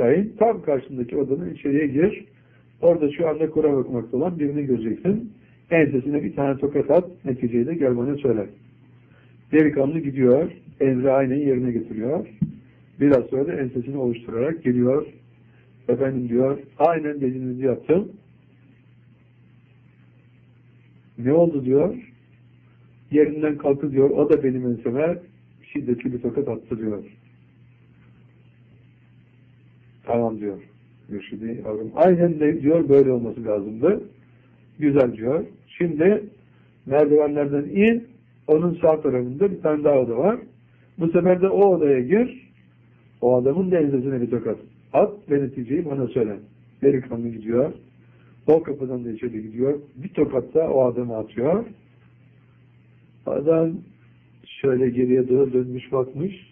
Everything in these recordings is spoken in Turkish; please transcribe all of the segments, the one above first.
aşağı in. Tam karşındaki odanın içeriye gir. Orada şu anda Kur'an okumakta olan birini göreceksin. Ensesine bir tane tokat at. Neticeyi de gel bana söyle. Delikanlı gidiyor. Emri aynen yerine getiriyor. Biraz sonra da ensesini oluşturarak geliyor. Efendim diyor, aynen dediğinizi yaptım. Ne oldu diyor. Yerinden kalktı diyor. O da benim enseme şiddetli bir tokat attı diyor. Tamam diyor. Mürşidi yavrum. Aynen de diyor, böyle olması lazımdı. Güzel diyor. Şimdi merdivenlerden in. Onun sağ tarafında bir tane daha oda var. Bu sefer de o odaya gir. O adamın da ensesine bir tokat at ve neticeyi bana söyle. Delikanlı gidiyor. O kapıdan da içeri gidiyor. Bir tokat da o adamı atıyor. Adam şöyle geriye doğru dönmüş bakmış.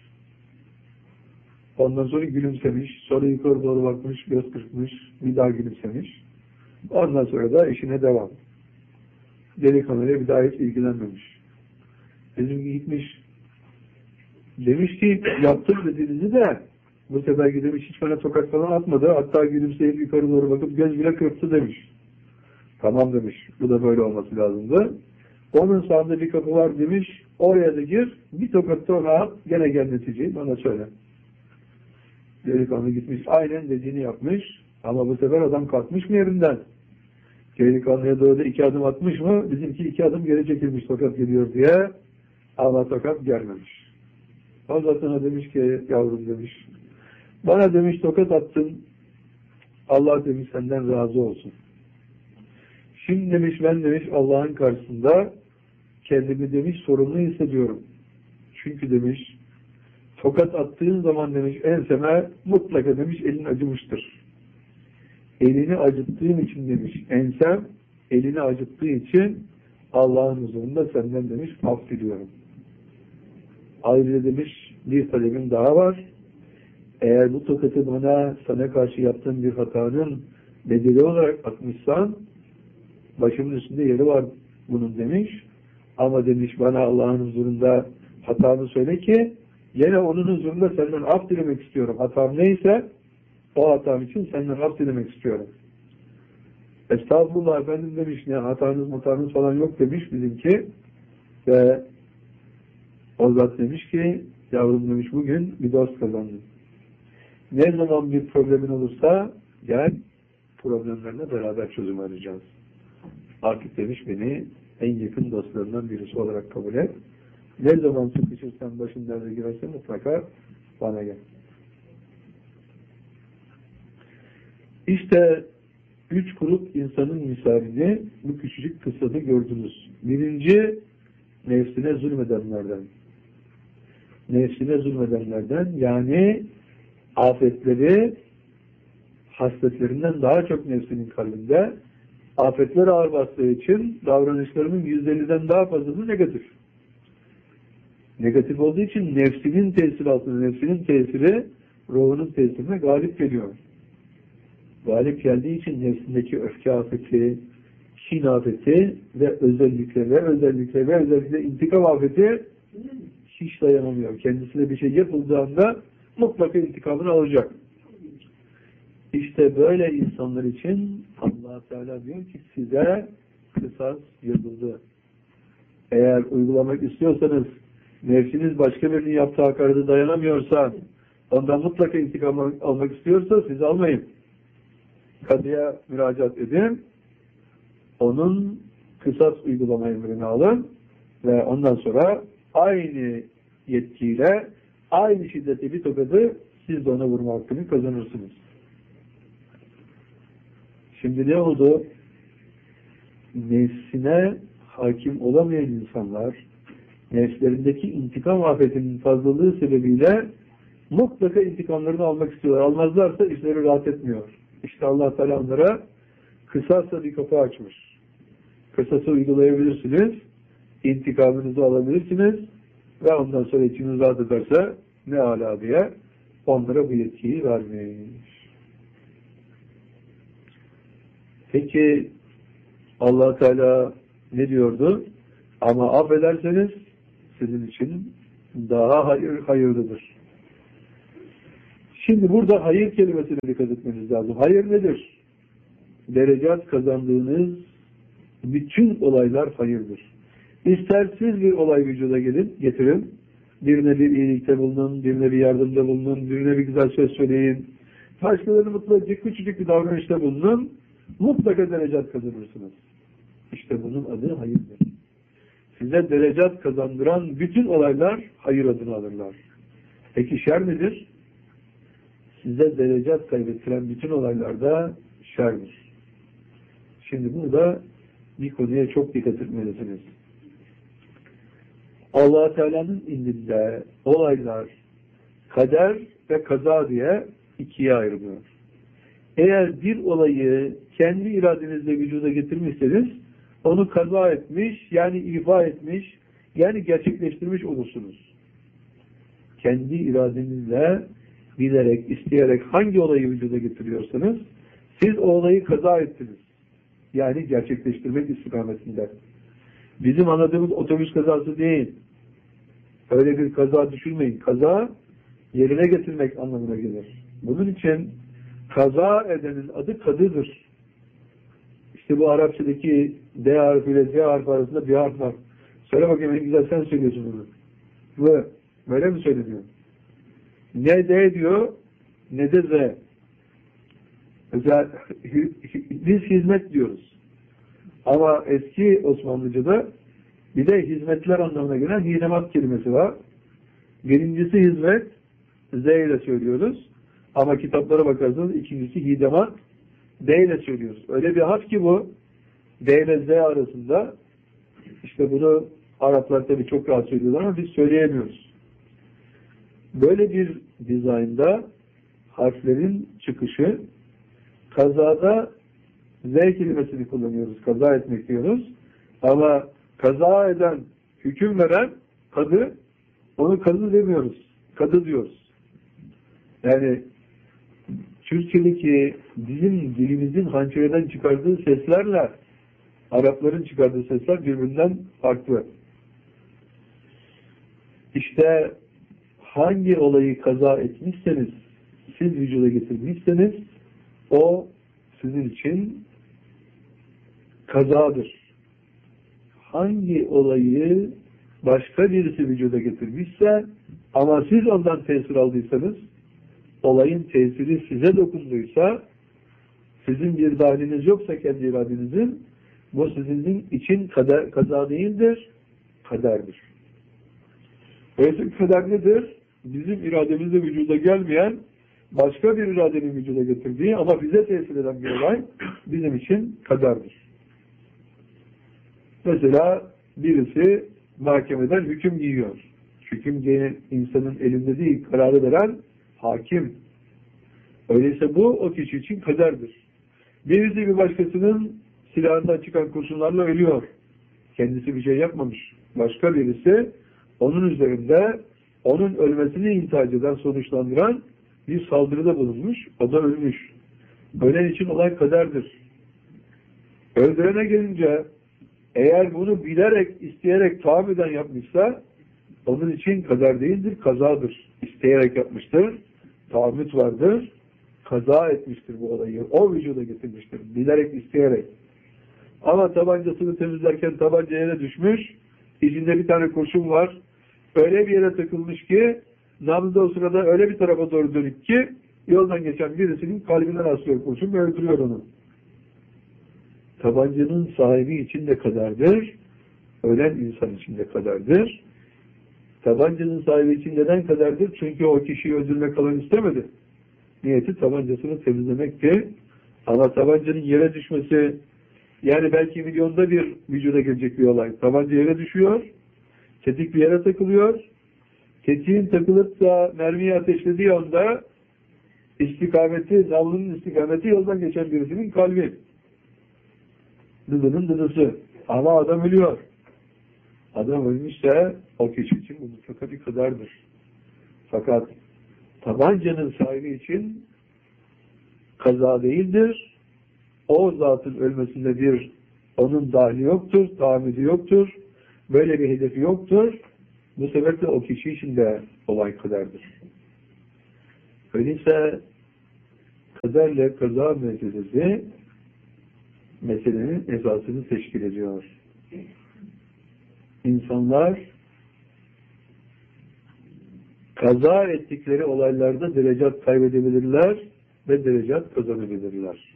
Ondan sonra gülümsemiş. Sonra yukarı doğru bakmış, göz kırpmış. Bir daha gülümsemiş. Ondan sonra da işine devam. Delikanlıya bir daha hiç ilgilenmemiş. Bizim gitmiş. Demiş ki yaptım dediğinizi de bu sefer gidemiş hiç bana tokat falan atmadı. Hatta gülümseyip yukarı doğru bakıp göz bile kırptı demiş. Tamam demiş. Bu da böyle olması lazımdı. Onun sağında bir kapı var demiş. Oraya da gir. Bir tokat da ona at. Gene gel neticeyi bana söyle. Delikanlı gitmiş. Aynen dediğini yapmış. Ama bu sefer adam kalkmış mı yerinden? Delikanlıya doğru da 2 adım atmış mı? Bizimki 2 adım geri çekilmiş tokat geliyor diye. Ama tokat gelmemiş. O zaten demiş ki yavrum demiş. Bana demiş tokat attın. Allah demiş senden razı olsun. Şimdi demiş ben demiş Allah'ın karşısında kendimi demiş sorumlu hissediyorum. Çünkü demiş tokat attığın zaman demiş enseme mutlaka demiş elin acımıştır. Elini acıttığın için demiş ensem elini acıttığı için Allah'ın huzurunda senden demiş af diliyorum. Ayrıca demiş bir talebim daha var. Eğer bu tokatı bana sana karşı yaptığın bir hatanın bedeli olarak atmışsan başımın üstünde yeri var bunun demiş. Ama demiş bana Allah'ın huzurunda hatamı söyle ki yine onun huzurunda senden af dilemek istiyorum. Hatam neyse o hatam için senden af dilemek istiyorum. Estağfurullah efendim demiş, ne hatanız falan yok demiş bizimki. Ve o zat demiş ki yavrum demiş bugün bir dost kazandım. Ne zaman bir problemin olursa gel problemlerine beraber çözüm arayacağız. Artık demiş beni en yakın dostlarından birisi olarak kabul et. Ne zaman sıkışırsan başın derde girerse mutlaka bana gel. İşte 3 grup insanın misalini bu küçücük kıssada gördünüz. Birinci, nefsine zulmedenlerden. Nefsine zulmedenlerden, yani afetleri hasletlerinden daha çok nefsinin kalbinde, afetler ağır bastığı için davranışlarının %50'den daha fazlası negatif. Negatif olduğu için nefsinin tesiri altında, nefsinin tesiri ruhunun tesirine galip geliyor. Galip geldiği için nefsindeki öfke afeti, kin afeti ve özellikle intikam afeti hiç dayanamıyor. Kendisine bir şey yapıldığında mutlaka intikamını alacak. İşte böyle insanlar için Allah Teala diyor ki size kısas yazıldı. Eğer uygulamak istiyorsanız, nefsiniz başka birinin yaptığı hakarete dayanamıyorsa, ondan mutlaka intikam almak istiyorsa siz almayın. Kadıya müracaat edin. Onun kısas uygulama emrini alın ve ondan sonra aynı yetkiyle aynı şiddetli bir tokadı siz de ona vurma hakkını kazanırsınız. Şimdi ne oldu? Nefsine hakim olamayan insanlar nefslerindeki intikam afetinin fazlalığı sebebiyle mutlaka intikamlarını almak istiyorlar. Almazlarsa işleri rahat etmiyor. İşte Allah Teala onlara kısasla bir kapı açmış. Kısası uygulayabilirsiniz, intikamınızı alabilirsiniz ve ondan sonra içiniz rahat ederse ne âlâ diye onlara bu yetkiyi vermiş. Peki Allah Teala ne diyordu? Ama affederseniz sizin için daha hayırlıdır. Şimdi burada hayır kelimesine dikkat etmeniz lazım. Hayır nedir? Derecat kazandığınız bütün olaylar hayırdır. İster siz bir olay vücuda getirin, birine bir iyilikte bulunun, birine bir yardımda bulunun, birine bir güzel söz söyleyin, başkalarını mutlu edecek küçücük bir davranışta bulunun, mutlaka derecat kazanırsınız. İşte bunun adı hayırdır. Size derecat kazandıran bütün olaylar hayır adını alırlar. Peki şer nedir? Size derecat kaybettiren bütün olaylarda şerdir. Şimdi burada bir konuya çok dikkat etmelisiniz. Allah Teala'nın indinde olaylar kader ve kaza diye ikiye ayrılıyor. Eğer bir olayı kendi iradenizle vücuda getirmişseniz onu kaza etmiş, yani ifa etmiş, yani gerçekleştirmiş olursunuz. Kendi iradenizle bilerek, isteyerek hangi olayı vücuda getiriyorsanız siz o olayı kaza ettiniz. Yani gerçekleştirmek istikametinde. Bizim anladığımız otobüs kazası değil. Öyle bir kaza düşünmeyin. Kaza yerine getirmek anlamına gelir. Bunun için kaza edenin adı kadıdır. İşte bu Arapçadaki D harfi ile Z harfi arasında bir harf var. Söyle bakayım, en güzel sen söylüyorsun bunu. V. Böyle mi söyleniyor? Ne D diyor, ne de Z. Mesela biz hizmet diyoruz. Ama eski Osmanlıca'da bir de hizmetler anlamına gelen hidemat kelimesi var. Birincisi hizmet, Z ile söylüyoruz. Ama kitaplara bakarsanız ikincisi hidemat, D ile söylüyoruz. Öyle bir harf ki bu, D ile Z arasında. İşte bunu Araplar tabii çok rahat söylüyorlar ama biz söyleyemiyoruz. Böyle bir dizaynda harflerin çıkışı, kazada Z kelimesini kullanıyoruz. Kaza etmek diyoruz. Ama kaza eden, hüküm veren kadı, onu kadı demiyoruz. Kadı diyoruz. Yani Türkçedeki dilimizin hançereden çıkardığı seslerle Arapların çıkardığı sesler birbirinden farklı. İşte hangi olayı kaza etmişseniz, siz vücuda getirmişseniz o sizin için kazadır. Hangi olayı başka birisi vücuda getirmişse ama siz ondan tesir aldıysanız, olayın tesiri size dokunduysa, sizin bir dahiliniz yoksa kendi iradenizin, bu sizin için kaza değildir, kaderdir. Öyleyse kader nedir? Bizim irademizle vücuda gelmeyen, başka bir iradenin vücuda getirdiği ama bize tesir eden bir olay bizim için kaderdir. Mesela birisi mahkemeden hüküm giyiyor. Hüküm giyen insanın elinde değil, kararı veren hakim. Öyleyse bu o kişi için kaderdir. Birisi bir başkasının silahından çıkan kurşunlarla ölüyor. Kendisi bir şey yapmamış. Başka birisi onun üzerinde onun ölmesini intihac eden, sonuçlandıran bir saldırıda bulunmuş. O da ölmüş. Ölen için olay kaderdir. Öldürene gelince eğer bunu bilerek, isteyerek, tahammüden yapmışsa onun için kader değildir, kazadır. İsteyerek yapmıştır, tahammüt vardır, kaza etmiştir bu olayı. O vücuda getirmiştir. Bilerek, isteyerek. Ama tabancasını temizlerken tabanca yere düşmüş, içinde bir tane kurşun var. Öyle bir yere takılmış ki, nabzı o sırada öyle bir tarafa doğru dönük ki, yoldan geçen birisinin kalbinden aslıyor kurşun ve öldürüyor onu. Tabancanın sahibi için de kaderdir, ölen insan için de kaderdir. Tabancanın sahibi için neden kaderdir? Çünkü o kişiyi öldürmek falan istemedi. Niyeti tabancasını temizlemekti. Ama tabancanın yere düşmesi, yani belki milyonda bir vücuda gelecek bir olay. Tabanca yere düşüyor, tetik bir yere takılıyor. Tetiğin takılıp da mermiyi ateşlediği anda istikameti, nalının istikameti yoldan geçen birisinin kalbi. Dıdının dıdısı. Ama adam ölüyor. Adam ölmüşse o kişi için bu mutlaka bir kaderdir. Fakat tabancanın sahibi için kaza değildir. O zatın ölmesinde bir onun dahli yoktur, tahammülü yoktur. Böyle bir hedefi yoktur. Bu sebeple o kişi için de olay kaderdir. Öyleyse kaderle kaza meselesi meselenin esasını teşkil ediyor. İnsanlar kaza ettikleri olaylarda derecat kaybedebilirler ve derecat kazanabilirler.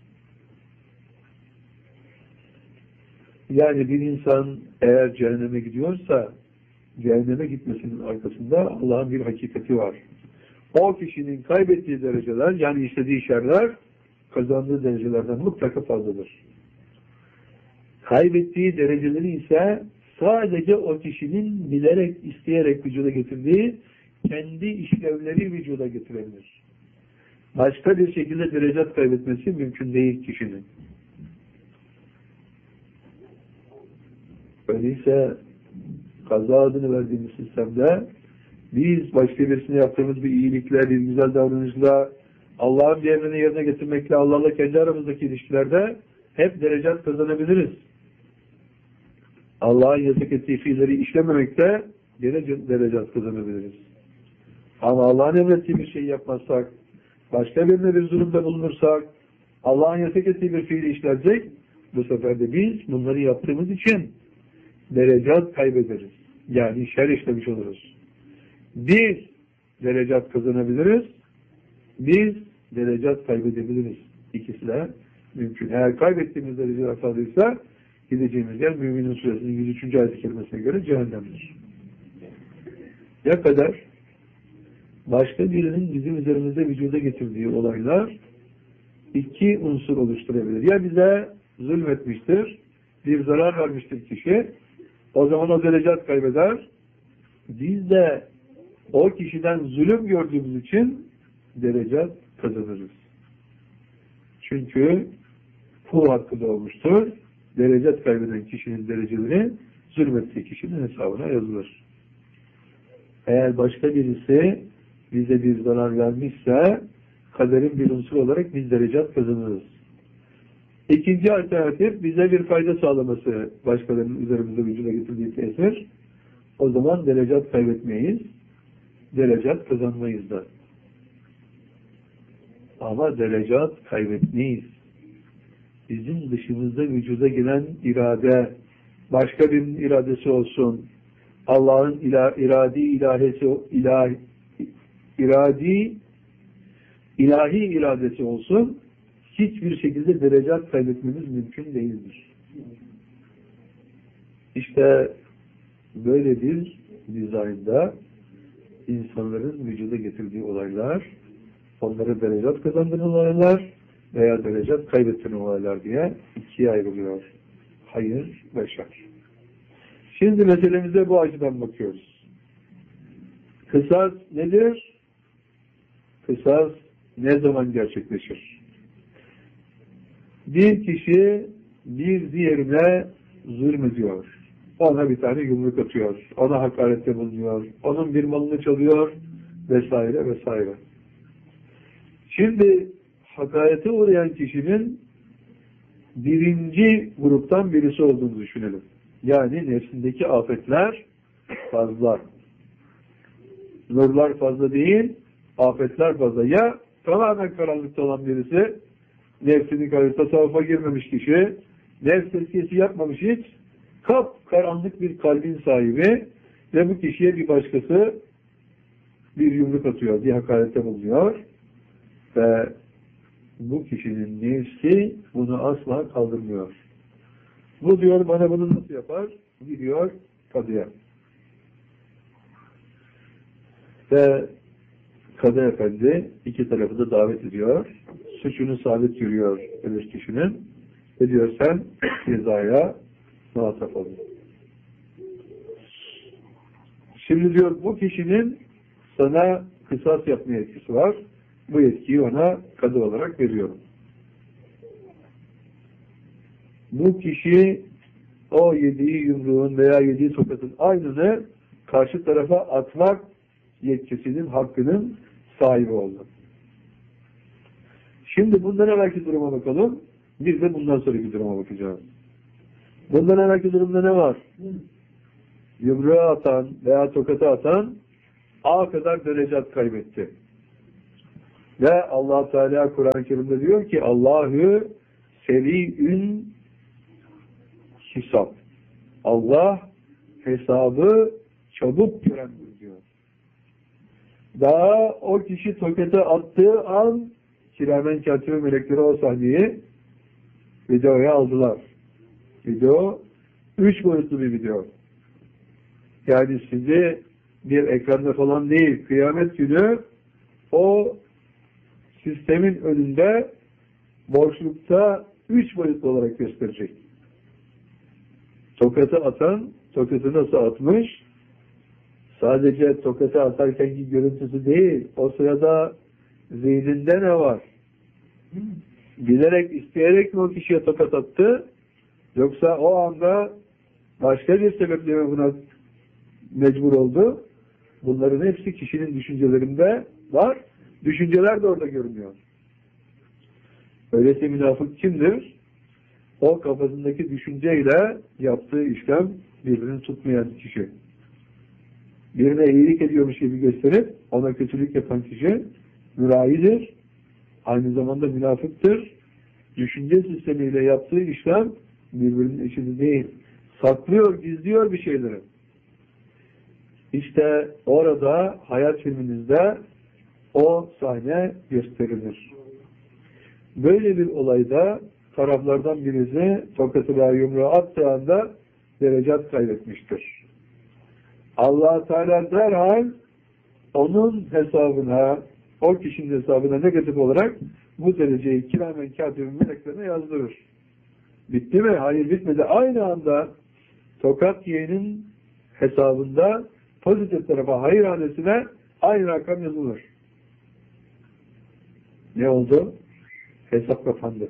Yani bir insan eğer cehenneme gidiyorsa cehenneme gitmesinin arkasında Allah'ın bir hakikati var. O kişinin kaybettiği dereceler, yani işlediği şerler kazandığı derecelerden mutlaka fazladır. Kaybettiği dereceleri ise sadece o kişinin bilerek, isteyerek vücuda getirdiği kendi işlevleri vücuda getirebilir. Başka bir şekilde derecat kaybetmesi mümkün değil kişinin. Öyleyse kaza adını verdiğimiz sistemde biz başka birisine yaptığımız bir iyilikle, bir güzel davranışla, Allah'ın bir emrini yerine getirmekle, Allah'la kendi aramızdaki ilişkilerde hep derecat kazanabiliriz. Allah'ın yasak ettiği fiilleri işlememekte gene derecat kazanabiliriz. Ama Allah'ın emrettiği bir şey yapmazsak, başka birine bir zulümde bulunursak, Allah'ın yasak ettiği bir fiili işlersek, bu sefer de biz bunları yaptığımız için derecat kaybederiz. Yani şer işlemiş oluruz. Biz derecat kazanabiliriz, biz derecat kaybedebiliriz. İkisi de mümkün. Eğer kaybettiğimiz dereceler fazlaysa gideceğimiz yer Mü'minin Suresinin 103. ayet-i kerimesine göre cehennemdir. Ya kadar başka birinin bizim üzerimizde vücuda getirdiği olaylar iki unsur oluşturabilir. Ya bize zulmetmiştir, bir zarar vermiştir kişi, o zaman o derecat kaybeder. Biz de o kişiden zulüm gördüğümüz için derecat kazanırız. Çünkü kul hakkı doğmuştur. Derecat kaybeden kişinin dereceleri zulmettiği kişinin hesabına yazılır. Eğer başka birisi bize bir zarar vermişse kaderin bir unsur olarak biz derecat kazanırız. İkinci alternatif bize bir fayda sağlaması, başkalarının üzerimizde vücuda getirdiği tesir. O zaman derecat kaybetmeyiz, derecat kazanmayız da. Ama derecat kaybetmeyiz. Bizim dışımızda vücuda gelen irade, başka birinin iradesi olsun, Allah'ın ilahi iradesi olsun, hiçbir şekilde derecat kaybetmemiz mümkün değildir. İşte böyle bir dizaynda insanların vücuda getirdiği olaylar, onları derecat kazandıran olaylar veya derecat kaybettiren olaylar diye ikiye ayrılıyor. Hayır ve şer. Şimdi meselemize bu açıdan bakıyoruz. Kısas nedir? Kısas ne zaman gerçekleşir? Bir kişi bir diğerine zulmediyor. Ona bir tane yumruk atıyor. Ona hakarette bulunuyor. Onun bir malını çalıyor vesaire vesaire. Şimdi hakarete uğrayan kişinin birinci gruptan birisi olduğunu düşünelim. Yani nefsindeki afetler fazla. Nurlar fazla değil, afetler fazla. Ya tamamen karanlıkta olan birisi, nefsini tasavvufa girmemiş kişi, nefs tezkiyesi yapmamış hiç, karanlık bir kalbin sahibi ve bu kişiye bir başkası bir yumruk atıyor, bir hakarette bulunuyor ve bu kişinin nefsi bunu asla kaldırmıyor. Bu diyor bana bunu nasıl yapar? Gidiyor kadıya. Ve kadı efendi iki tarafı da davet ediyor. Suçunu sabit görüyor öbür kişinin. Ve diyor sen cezaya muhatap olun. Şimdi diyor bu kişinin sana kısas yapma yetkisi var. Bu yetkiyi ona kadı olarak veriyorum. Bu kişi o yediği yumruğun veya yediği tokatın aynını karşı tarafa atmak yetkisinin, hakkının sahibi oldu. Şimdi bundan evvelki duruma bakalım. Bir de bundan sonraki duruma bakacağız. Bundan evvelki durumda ne var? Yumruğu atan veya tokatı atan A kadar derecat kaybetti. Ve Allah Teala Kur'an-ı Kerim'de diyor ki Allahü seri'ün hesap. Allah hesabı çabuk görendir diyor. Daha o kişi tokete attığı an kiramen katibi melekleri o sahneyi videoya aldılar. Video 3 boyutlu bir video. Yani sizi bir ekranda falan değil, kıyamet günü o sistemin önünde boşlukta 3 boyutlu olarak gösterecek. Tokatı atan, tokatı nasıl atmış? Sadece tokatı atarkenki görüntüsü değil, o sırada zihninde ne var? Bilerek, isteyerek mi o kişiye tokat attı? Yoksa o anda başka bir sebeple mi buna mecbur oldu? Bunların hepsi kişinin düşüncelerinde var. Düşünceler de orada görünüyor. Öyleyse münafık kimdir? O kafasındaki düşünceyle yaptığı işlem birbirini tutmayan kişi. Birine iyilik ediyormuş gibi gösterip ona kötülük yapan kişi mürahidir. Aynı zamanda münafıktır. Düşünce sistemiyle yaptığı işlem birbirinin işini değil. Saklıyor, gizliyor bir şeyleri. İşte orada hayat filminizde o sahne gösterilir. Böyle bir olayda taraflardan birisi tokatı veya yumruğu attığı anda derecat kaybetmiştir. Allah Teala derhal onun hesabına, o kişinin hesabına negatif olarak bu dereceyi kiramen katibin meleklerine yazdırır. Bitti mi? Hayır, bitmedi. Aynı anda tokat yiyenin hesabında pozitif tarafa, hayır hanesine aynı rakam yazılır. Ne oldu? Hesap kapandı.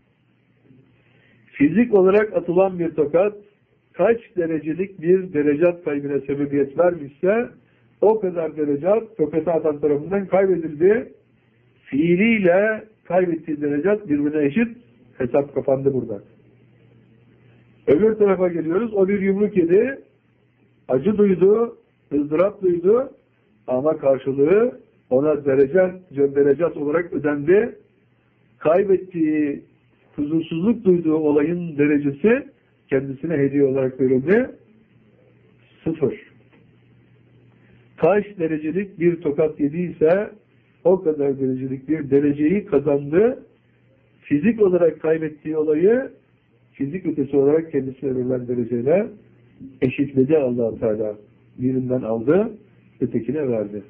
Fizik olarak atılan bir tokat kaç derecelik bir derecat kaybına sebebiyet vermişse o kadar derecat tokatı atan tarafından kaybedildi. Fiiliyle kaybettiği derecat birbirine eşit. Hesap kapandı burada. Öbür tarafa geliyoruz. O bir yumruk yedi. Acı duydu, ızdırap duydu ama karşılığı ona derecat olarak ödendi. Kaybettiği, huzursuzluk duyduğu olayın derecesi kendisine hediye olarak verildi. 0. Kaç derecelik bir tokat yediyse o kadar derecelik bir dereceyi kazandı. Fizik olarak kaybettiği olayı fizik ötesi olarak kendisine verilen dereceyle eşitledi Allah Teala. Birinden aldı, ötekine verdi.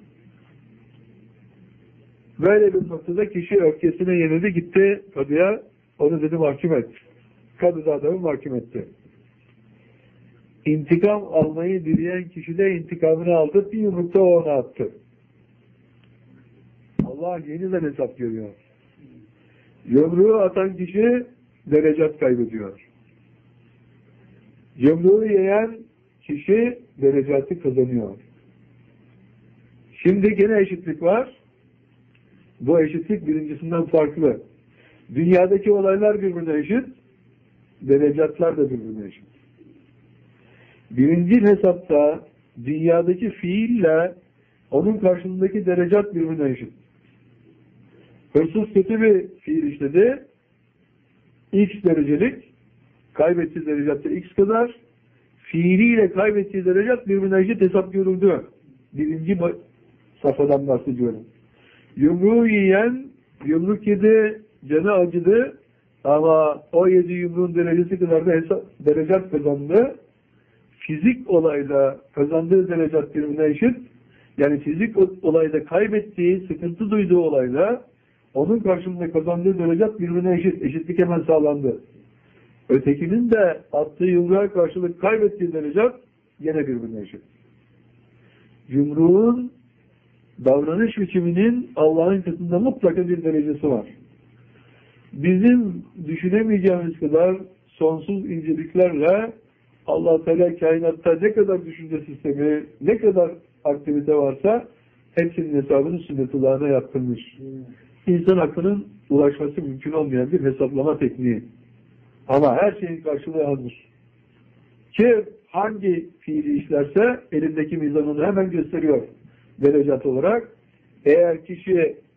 Böyle bir noktada kişi öfkesine yenildi, gitti kadıya, onu dedi mahkum et. Kadı da adamı mahkum etti. İntikam almayı dileyen kişi de intikamını aldı, bir yumrukta ona attı. Allah yeniden hesap görüyor. Yumruğu atan kişi derecat kaybediyor. Yumruğu yiyen kişi derecatı kazanıyor. Şimdi gene eşitlik var. Bu eşitlik birincisinden farklı. Dünyadaki olaylar birbirine eşit, derecatlar da birbirine eşit. Birinci hesapta dünyadaki fiille onun karşısındaki derecat birbirine eşit. Hırsız kötü bir fiil işledi, X derecelik, kaybettiği derecatta X kadar, fiiliyle kaybettiği derecat birbirine eşit hesap görüldü. Birinci safhadan bahsediyorum. Yumruğu yiyen, yumruk yedi, canı acıdı ama o yedi yumruğun derecesi kadar da derecat kazandı. Fizik olayda kazandığı derecat birbirine eşit. Yani fizik olayda kaybettiği, sıkıntı duyduğu olayda onun karşılığında kazandığı derecat birbirine eşit. Eşitlik hemen sağlandı. Ötekinin de attığı yumruğa karşılık kaybettiği derecat yine birbirine eşit. Yumruğun davranış biçiminin Allah'ın katında mutlaka bir derecesi var. Bizim düşünemeyeceğimiz kadar sonsuz inceliklerle Allah Teala kainatta ne kadar düşünce sistemi, ne kadar aktivite varsa hepsinin hesabını sünnetullahına yaptırmış. İnsan aklının ulaşması mümkün olmayan bir hesaplama tekniği. Ama her şeyin karşılığı hazır. Ki hangi fiili işlerse elindeki mizan onu hemen gösteriyor derecat olarak. Eğer kişi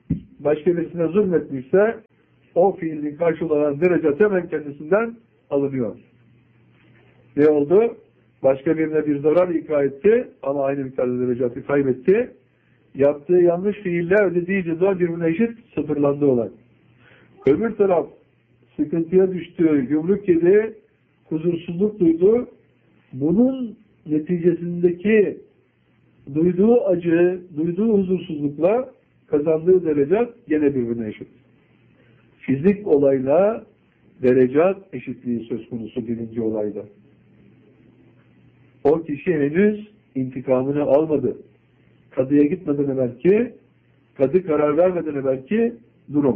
başka birisine zulmetmişse o fiilin karşılığı olan derecet hemen kendisinden alınıyor. Ne oldu? Başka birine bir zarar ikra etti ama aynı miktarda derecatı kaybetti. Yaptığı yanlış fiille ödediği ceza birbirine eşit, sıfırlandı olay. Öbür taraf sıkıntıya düştü, yumruk yedi, huzursuzluk duydu. Bunun neticesindeki duyduğu acı, duyduğu huzursuzlukla kazandığı derecat gene birbirine eşit. Fizik olayla derecat eşitliği söz konusu birinci olayda. O kişi henüz intikamını almadı. Kadıya gitmeden evvelki, kadı karar vermeden evvelki durum.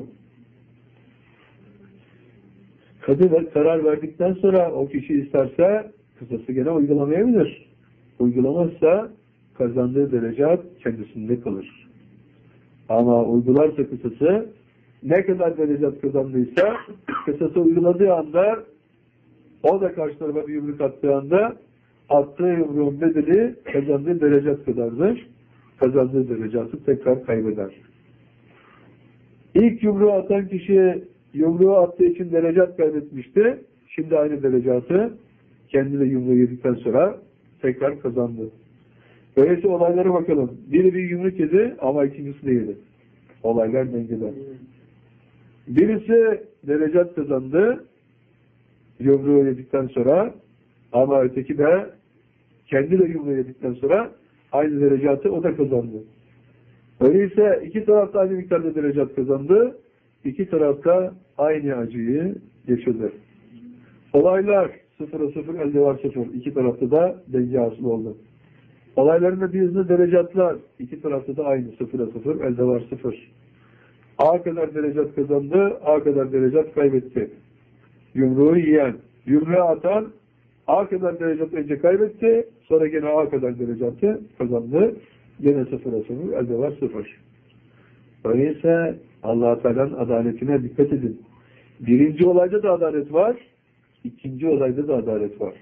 Kadı karar verdikten sonra o kişi isterse kısası gene uygulamayabilir. Uygulamazsa kazandığı derecat kendisinde kalır. Ama uygularsa kısası, ne kadar derecat kazandıysa kısası uyguladığı anda, o da karşı tarafa bir yumruk attığı anda attığı yumruğun bedeli kazandığı derecat kadardır. Kazandığı derecatı tekrar kaybeder. İlk yumruğu atan kişi yumruğu attığı için derecat kaybetmişti. Şimdi aynı derecatı kendi de yumruğu yedikten sonra tekrar kazandı. Öyleyse olaylara bakalım. Biri bir yumruk yedi ama ikincisi de yedi. Olaylar dengede. Birisi derecat kazandı yumruğu yedikten sonra ama öteki de kendi de yumruğu yedikten sonra aynı derecatı o da kazandı. Öyleyse iki tarafta aynı miktarda derecat kazandı. İki tarafta aynı acıyı yaşadı. Olaylar 0'a 0, elde var 0. İki tarafta da denge hasıl oldu. Olayların da bir hızlı derecatlar. İki tarafta da aynı 0'a 0, elde var 0. A kadar derecat kazandı, A kadar derecat kaybetti. Yumruğu yiyen, yumruğu atan A kadar derecat önce kaybetti, sonra gene A kadar derecatı kazandı. Gene 0'a 0, elde var 0. Öyleyse Allah-u Teala'nın adaletine dikkat edin. Birinci olayda da adalet var, ikinci olayda da adalet var.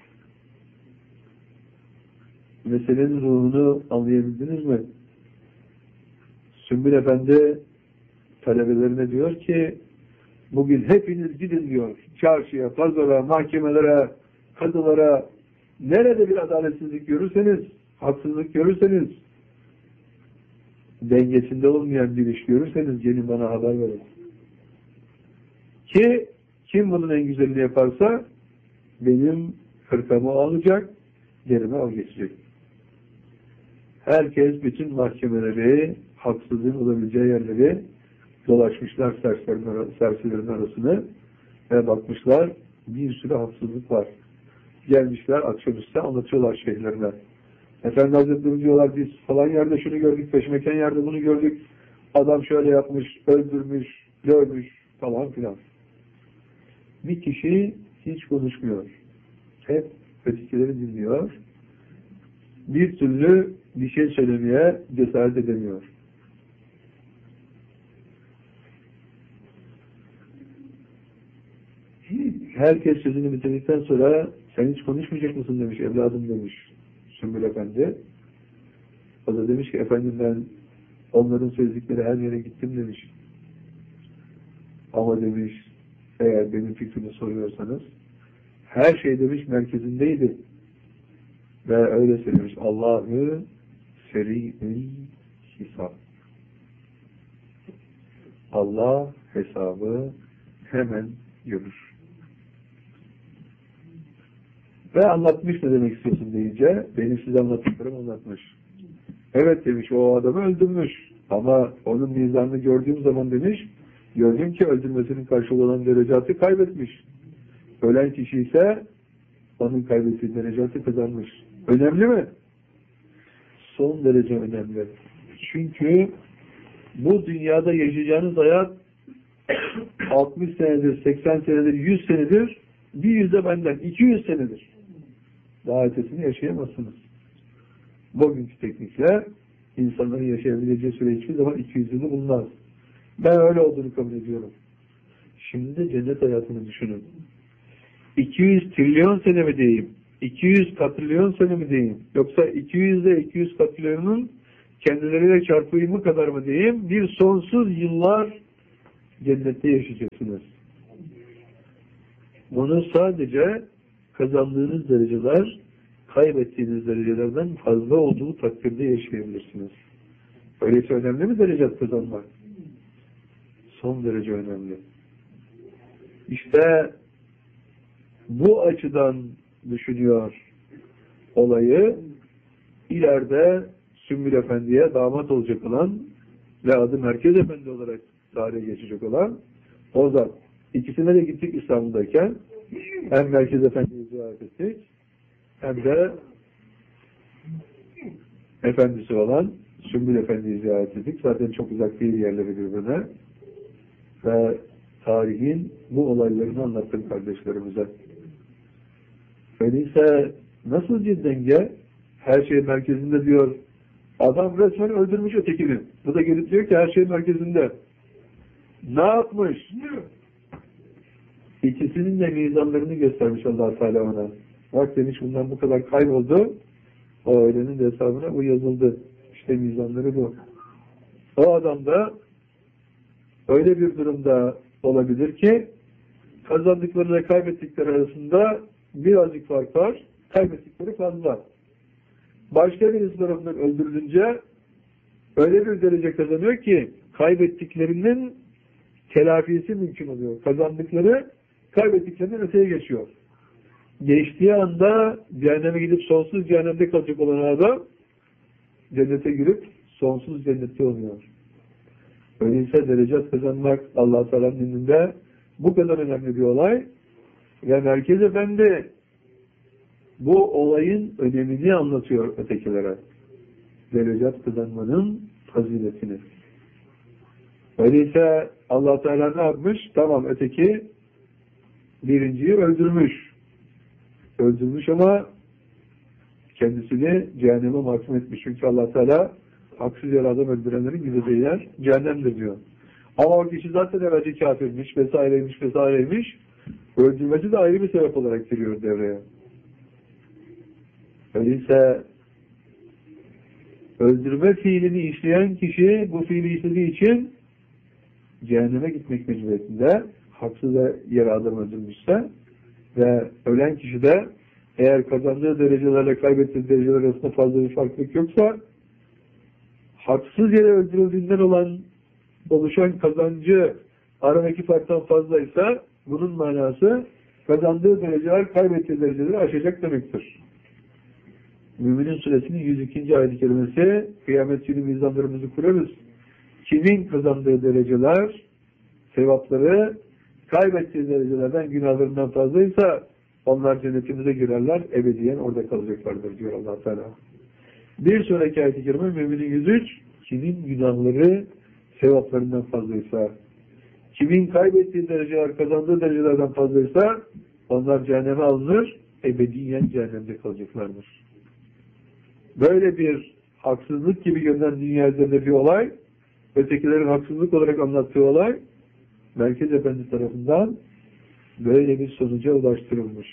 Meselenin ruhunu anlayabildiniz mi? Sümbül Efendi talebelerine diyor ki, bugün hepiniz gidin diyor, çarşıya, pazara, mahkemelere, kadılara, nerede bir adaletsizlik görürseniz, haksızlık görürseniz, dengesinde olmayan bir iş görürseniz gelin bana haber verin. Ki kim bunun en güzelini yaparsa benim hırkamı alacak, yerime o geçecek. Herkes bütün mahkemeleri, haksızlığın olabileceği yerleri dolaşmışlar serserilerin arasını ve bakmışlar bir sürü haksızlık var. Gelmişler akşamüstü anlatıyorlar şeyhlerine. Efendi Hazretleri diyorlar biz falan yerde şunu gördük, peşmeken yerde bunu gördük. Adam şöyle yapmış, öldürmüş, dövmüş falan filan. Bir kişi hiç konuşmuyor. Hep ötekileri dinliyor. Bir türlü bir şey söylemeye cesaret edemiyor. Herkes sözünü bitirdikten sonra sen hiç konuşmayacak mısın demiş, evladım demiş Sümbül Efendi. O da demiş ki efendim ben onların söyledikleri her yere gittim demiş. Ama demiş eğer benim fikrimi soruyorsanız her şey demiş merkezindeydi. Ve öyle söylemiş Allah'ı seri-i hesap. Allah hesabı hemen görür. Ve anlatmış ne demek istiyorsun deyince benim size anlattıklarım anlatmış. Evet demiş o adamı öldürmüş. Ama onun mizanını gördüğüm zaman demiş gördüm ki öldürmesinin karşılığı olan derecatı kaybetmiş. Ölen kişi ise onun kaybettiği derecatı kazanmış. Önemli mi? Son derece önemli. Çünkü bu dünyada yaşayacağınız hayat 60 senedir, 80 senedir, 100 senedir, bir yüzde benden 200 senedir. Daha ötesini yaşayamazsınız. Bugünkü teknikle insanların yaşayabileceği süre hiçbir zaman 200 yılı bulunmaz. Ben öyle olduğunu kabul ediyorum. Şimdi de cennet hayatını düşünün. 200 trilyon sene mi diyeyim? 200 katrilyon sene mi diyeyim? Yoksa 200 ile 200 katrilyonun kendileriyle çarpıyımı kadar mı diyeyim, bir sonsuz yıllar cennette yaşayacaksınız. Bunu sadece kazandığınız dereceler, kaybettiğiniz derecelerden fazla olduğu takdirde yaşayabilirsiniz. Öyleyse önemli mi derece kazanmak? Son derece önemli. İşte bu açıdan düşünüyor olayı, ileride Sümbül Efendi'ye damat olacak olan ve adı Merkez Efendi olarak tarihe geçecek olan o zat. İkisine de gittik İstanbul'dayken. Hem Merkez Efendi'yi ziyaret ettik, hem de efendisi olan Sümbül Efendi'yi ziyaret ettik. Zaten çok uzak değil yerleri birbirine. Ve tarihin bu olaylarını anlattım kardeşlerimize. Öyleyse nasıl bir denge? Her şey merkezinde diyor. Adam resmen öldürmüş ötekini. Bu da gelip diyor ki her şey merkezinde. Ne yapmış? İkisinin de mizanlarını göstermiş Allah Teala ona. Bak demiş, bundan bu kadar kayboldu. O ailenin de hesabına bu yazıldı. İşte mizanları bu. O adam da öyle bir durumda olabilir ki kazandıkları ve kaybettikleri arasında birazcık fark var. Kaybettikleri fazla. Başka birisi tarafından öldürülünce öyle bir derece kazanıyor ki kaybettiklerinin telafisi mümkün oluyor. Kazandıkları kaybettiklerinden öteye geçiyor. Geçtiği anda cehenneme gidip sonsuz cehennemde kalacak olan adam cennete girip sonsuz cennette oluyor. Öyleyse derece kazanmak Allah-u Teala'nın indinde bu kadar önemli bir olay ve Merkez Efendi bu olayın önemini anlatıyor ötekilere. Derece kazanmanın faziletini. Öyleyse Allah Teala ne yapmış? Tamam, öteki birinciyi öldürmüş. Öldürmüş ama kendisini cehenneme mahkum etmiş. Çünkü Allah Teala haksız yere adam öldürenlerin gideceği yer cehennemdir diyor. Ama o kişi zaten evvelce kafirmiş, vesaireymiş. Öldürmesi de ayrı bir sebep olarak giriyor devreye. Öyleyse öldürme fiilini işleyen kişi bu fiili işlediği için cehenneme gitmek mecburiyetinde, haksız yere adam öldürmüşse ve ölen kişi de eğer kazandığı derecelerle kaybettiği dereceler arasında fazla bir farklılık yoksa, haksız yere öldürüldüğünden oluşan kazancı aradaki farktan fazlaysa bunun manası kazandığı dereceler kaybettiği dereceleri aşacak demektir. Müminin Suresinin 102. ayet-i kerimesi, kıyamet günü mizanlarımızı kurarız. Kimin kazandığı dereceler, sevapları kaybettiği derecelerden, günahlarından fazlaysa onlar cennetimize girerler, ebediyen orada kalacaklardır diyor Allah Teala. Bir sonraki ayet-i kerime Müminin 103, kimin günahları sevaplarından fazlaysa, kimin kaybettiği dereceler kazandığı derecelerden fazlaysa onlar cehenneme alınır, ebediyen cehennemde kalacaklardır. Böyle bir haksızlık gibi görünen dünya üzerinde bir olay, ötekilerin haksızlık olarak anlattığı olay, Merkez Efendi tarafından böyle bir sonuca ulaştırılmış.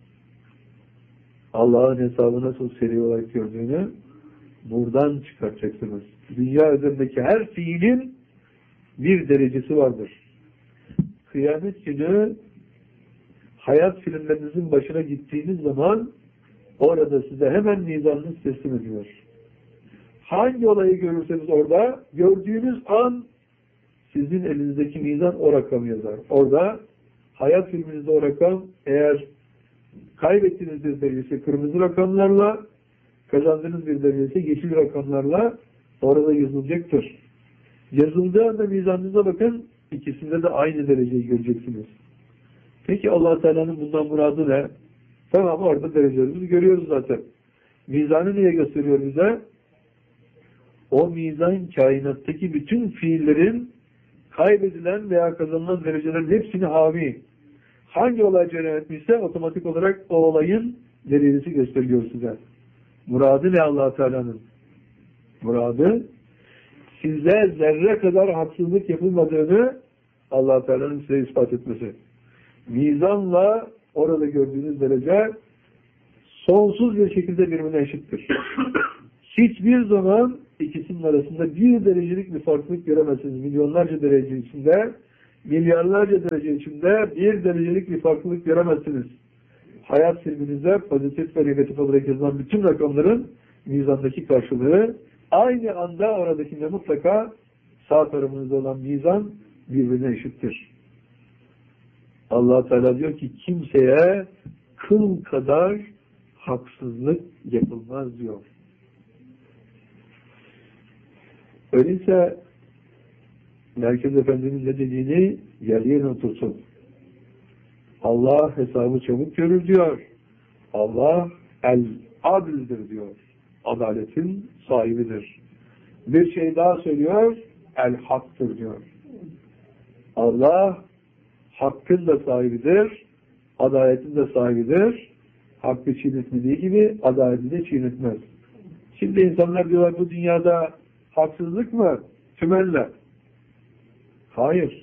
Allah'ın hesabı nasıl seri olarak gördüğünü buradan çıkartacaksınız. Dünya üzerindeki her fiilin bir derecesi vardır. Kıyamet günü hayat filmlerinizin başına gittiğiniz zaman orada size hemen mizanınız teslim ediyor. Hangi olayı görürseniz orada, gördüğünüz an sizin elinizdeki mizan o rakamı yazar. Orada hayat filminizde o rakam, eğer kaybettiğiniz bir derecesi kırmızı rakamlarla, kazandığınız bir derecesi yeşil rakamlarla orada yazılacaktır. Yazıldığı anda mizanınıza bakın, ikisinde de aynı dereceyi göreceksiniz. Peki Allah Teala'nın bundan muradı ne? Tamam, orada derecelerimizi görüyoruz zaten. Mizanı niye gösteriyor bize? O mizan kainattaki bütün fiillerin kaybedilen veya kazanılan derecelerin hepsini havi. Hangi olay cereyan etmişse otomatik olarak o olayın derecesi gösteriyor size. Muradı ne Allah Teala'nın? Muradı size zerre kadar haksızlık yapılmadığını Allah Teala'nın size ispat etmesi. Mizanla orada gördüğünüz derece sonsuz bir şekilde birbirine eşittir. Hiçbir zaman ikisinin arasında bir derecelik bir farklılık göremezsiniz. Milyonlarca derece içinde, milyarlarca derece içinde bir derecelik bir farklılık göremezsiniz. Hayat filminizde pozitif ve negatif olarak yazılan bütün rakamların mizandaki karşılığı aynı anda oradakinde mutlaka sağ tarafınızda olan mizan birbirine eşittir. Allah Teala diyor ki kimseye kıl kadar haksızlık yapılmaz diyor. Öyleyse Merkez Efendi'nin ne dediğini yerine otursun. Allah hesabı çabuk görür diyor. Allah el-adildir diyor. Adaletin sahibidir. Bir şey daha söylüyor. El-haktır diyor. Allah hakkın da sahibidir. Adaletin de sahibidir. Hakkı çiğnetmediği gibi adaleti de çiğnetmez. Şimdi insanlar diyorlar bu dünyada haksızlık mı? Tümenle. Hayır.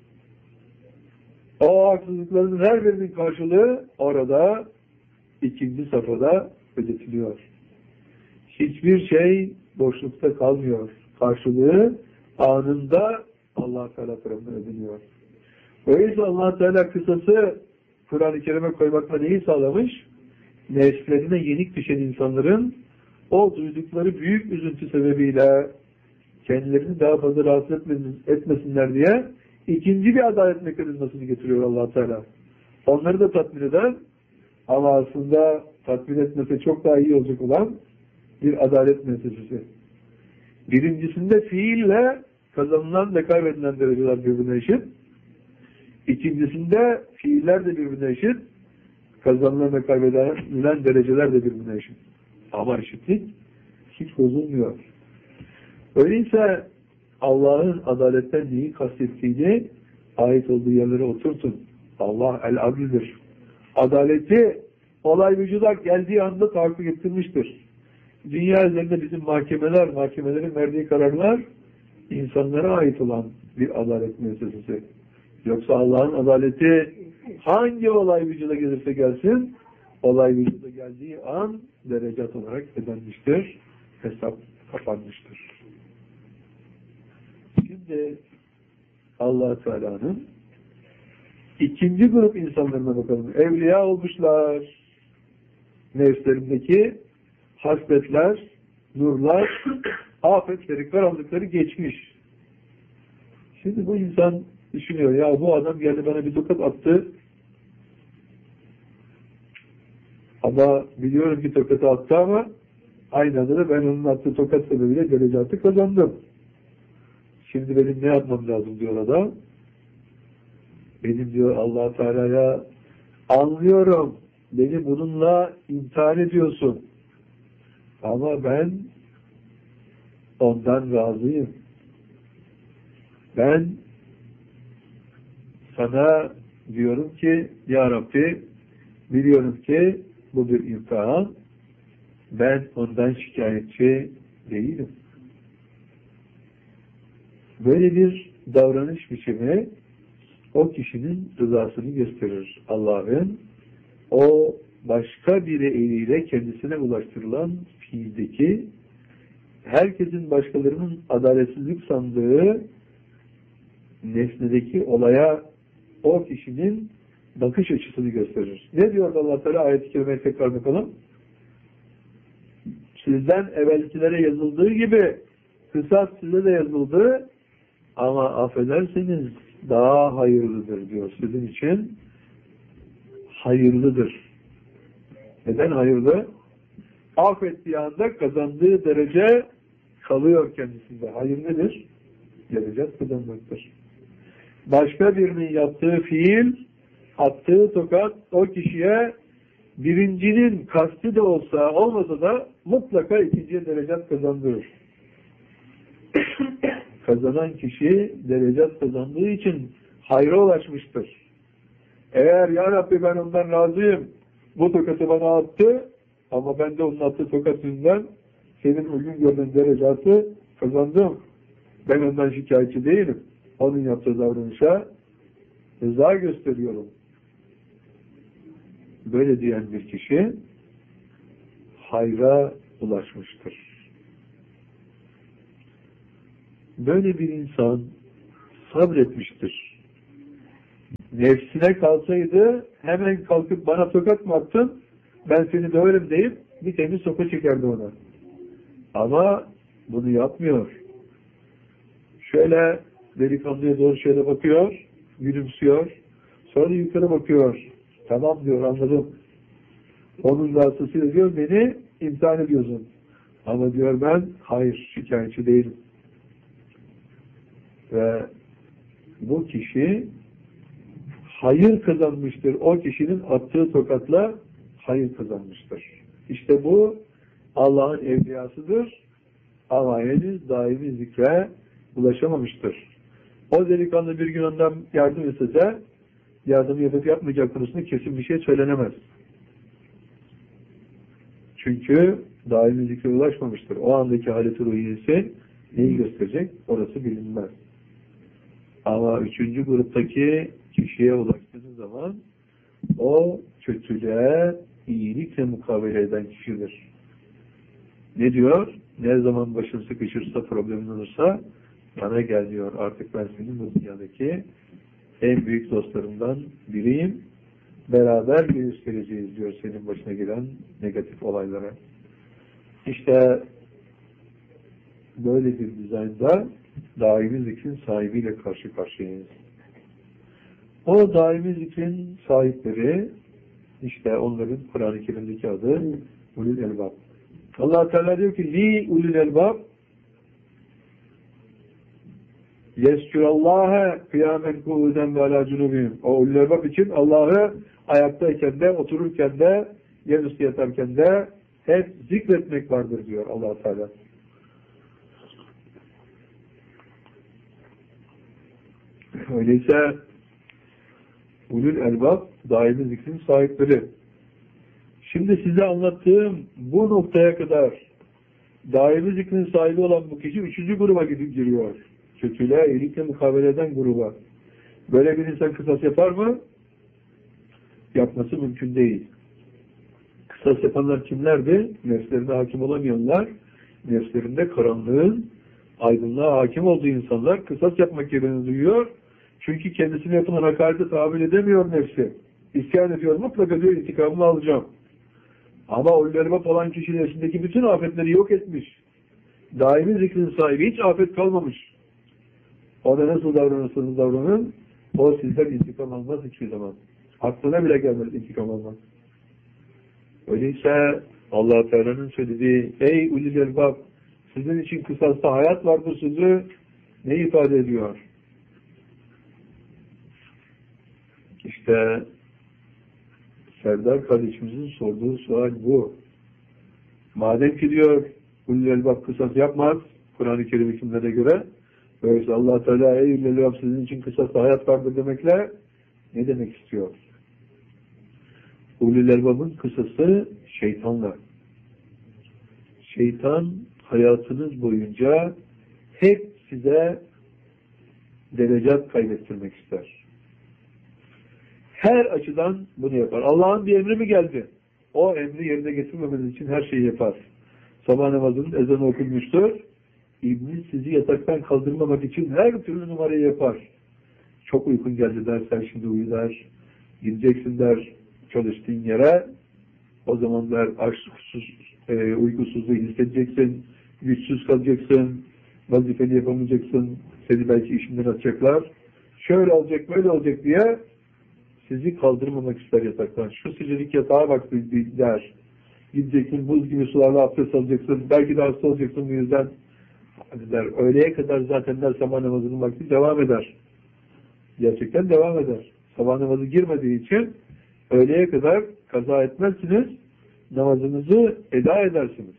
O haksızlıkların her birinin karşılığı orada ikinci safhada ödetiliyor. Hiçbir şey boşlukta kalmıyor. Karşılığı anında Allah Teala tarafından ödeniyor. Öyleyse Allah Teala kısası Kur'an-ı Kerim'e koymakla neyi sağlamış? Nefslerine yenik düşen insanların o duydukları büyük üzüntü sebebiyle kendilerini daha fazla rahatsız etmesinler diye ikinci bir adalet mekanizmasını getiriyor Allah Teala. Onları da tatmin eder ama aslında tatmin etmesi çok daha iyi olacak olan bir adalet meselesi. Birincisinde fiille kazanılan ve kaybedilen dereceler birbirine eşit. İkincisinde fiiller de birbirine eşit. Kazanılan ve kaybedilen dereceler de birbirine eşit. Ama eşitlik hiç bozulmuyor. Öyleyse Allah'ın adaletten neyi kastettiğini ait olduğu yerlere oturtun. Allah el-adildir. Adaleti olay vücuda geldiği anda tahakkuk ettirmiştir. Dünya üzerinde bizim mahkemelerin verdiği kararlar insanlara ait olan bir adalet müessesesi. Yoksa Allah'ın adaleti hangi olay vücuda gelirse gelsin, olay vücuda geldiği an derecat olarak ödenmiştir, hesap kapanmıştır. Şimdi Allah Teala'nın ikinci grup insanlarına bakalım. Evliya olmuşlar. Nefslerindeki hasletler, nurlar, afetleri, karanlıkları geçmiş. Şimdi bu insan düşünüyor, ya bu adam geldi bana bir tokat attı ama biliyorum ki tokatı attı ama aynı anda da ben onun attığı tokat sebebiyle derecatı kazandım. Şimdi benim ne yapmam lazım diyor adam. Benim diyor Allah Teala'ya anlıyorum. Beni bununla imtihan ediyorsun. Ama ben ondan razıyım. Ben sana diyorum ki Ya Rabbi biliyorum ki bu bir imtihan. Ben ondan şikayetçi değilim. Böyle bir davranış biçimi o kişinin rızasını gösterir. Allah'ın o başka bir eliyle kendisine ulaştırılan fiildeki herkesin başkalarının adaletsizlik sandığı nesnedeki olaya o kişinin bakış açısını gösterir. Ne diyor Allah Teala ayet-i kerimeye tekrar bakalım. Sizden evvelkilere yazıldığı gibi kısas size de yazıldı ama affederseniz daha hayırlıdır diyor. Sizin için hayırlıdır. Neden hayırlı? Affettiği anda kazandığı derece kalıyor kendisinde. Hayır nedir? Derece kazanmaktır. Başka birinin yaptığı fiil, attığı tokat o kişiye birincinin kasti de olsa olmasa da mutlaka ikinciye derecat kazandırır. Kazanan kişi derecat kazandığı için hayra ulaşmıştır. Eğer Ya Rabbi ben ondan razıyım, bu tokatı bana attı ama ben de onun attığı tokat yüzünden senin bugün gördüğün derecatı kazandım. Ben ondan şikayetçi değilim. Onun yaptığı davranışa rıza gösteriyorum. Böyle diyen bir kişi hayra ulaşmıştır. böyle bir insan sabretmiştir. Nefsine kalsaydı hemen kalkıp bana tokat mı attın, ben seni döverim deyip bir temiz sopa çekerdi ona. Ama bunu yapmıyor. Şöyle delikanlıya doğru şöyle bakıyor, gülümsüyor, sonra yukarı bakıyor. Tamam diyor, anladım. Onun vasıtasıyla diyor, beni imtihan ediyorsun. Ama diyor ben, hayır, şikayetçi değilim. Ve bu kişi hayır kazanmıştır. O kişinin attığı tokatla hayır kazanmıştır. İşte bu Allah'ın evliyasıdır. Ama henüz daimi zikre ulaşamamıştır. O delikanlı bir gün ondan yardım istese, yardım yapıp yapmayacak konusunda kesin bir şey söylenemez. Çünkü daimi zikre ulaşmamıştır. O andaki halet-i ruhiyesi neyi gösterecek? Orası bilinmez. Ama üçüncü gruptaki kişiye ulaştığınız zaman o kötülüğe iyilikle mukabele eden kişidir. Ne diyor? Ne zaman başın sıkışırsa, problemin olursa bana gel diyor. Artık ben senin bu dünyadaki en büyük dostlarımdan biriyim. Beraber göstereceğiz diyor senin başına gelen negatif olaylara. İşte böyle bir dizaynda daimi zikrin sahibiyle karşı karşıyayız. O daimi zikrin sahipleri, işte onların Kur'an-ı Kerim'deki adı ulul elbab. Allah Teala diyor ki li ulul elbab yeskürallâhe kıyamen kuuden ve alâ cunubihim. O ulul elbab için Allah'ı ayaktayken de, otururken de, yanüstü yatarken de hep zikretmek vardır diyor Allah Teala. Öyleyse ulul elbab daimi zikrin sahipleri. Şimdi size anlattığım bu noktaya kadar daimi zikrin sahibi olan bu kişi üçüncü gruba giriyor. Kötülüğe iyilikle mukabele eden gruba. Böyle bir insan kısas yapar mı? Yapması mümkün değil. Kısas yapanlar kimlerdi? Nefslerine hakim olamayanlar, nefslerinde karanlığın aydınlığa hakim olduğu insanlar kısas yapmak yerini duyuyor. Çünkü kendisine yapılan hakarete tahammül edemiyor nefsi. İsyan ediyor, mutlaka diyor intikamını alacağım. Ama ulul elbab olan kişinin içindeki bütün afetleri yok etmiş. Daimi zikrin sahibi, hiç afet kalmamış. O da nasıl davranırsanız davranın, o sizden intikam almaz hiçbir zaman. Aklına bile gelmez intikam almaz. Öyleyse Allah Teala'nın söylediği ey ulul elbab, sizin için kısasta hayat vardır sözü ne ifade ediyor? İşte Serdar kardeşimizin sorduğu sual bu. Madem ki diyor ulul elbab kısas yapmaz Kur'an-ı Kerim hükümlerine göre, öyleyse Allah Teala ey ulul elbab sizin için kısasta hayat vardır demekle ne demek istiyor? Ulul elbabın kısası şeytanla. Şeytan hayatınız boyunca hep size derecat kaybettirmek ister. Her açıdan bunu yapar. Allah'ın bir emri mi geldi? O emri yerine getirmemeniz için her şeyi yapar. Sabah namazının ezanı okunmuştur. İblis sizi yataktan kaldırmamak için her türlü numarayı yapar. Çok uykun geldi der, sen şimdi uyu der. Gideceksin der çalıştığın yere. O zaman der uykusuzluğu hissedeceksin. Güçsüz kalacaksın. Vazifeni yapamayacaksın. Seni belki işinden atacaklar. Şöyle olacak, böyle olacak diye sizi kaldırmamak ister yataktan. Şu sıcacık yatağa bak der. Gideceksin, buz gibi sularla abdest alacaksın. Belki de hasta olacaksın bu yüzden. Hadi der. Öğleye kadar zaten der sabah namazının vakti devam eder. Gerçekten devam eder. Sabah namazı girmediği için öğleye kadar kaza etmezsiniz. Namazınızı eda edersiniz.